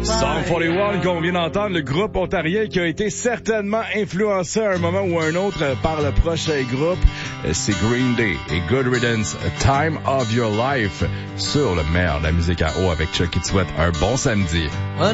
Song 41 qu'on vient d'entendre, le groupe ontarien qui a été certainement influencé à un moment ou à un autre par le prochain groupe, c'est Green Day et Good Riddance, Time of Your Life sur le meilleur de la musique à eau avec Chuck qui te souhaite un bon samedi.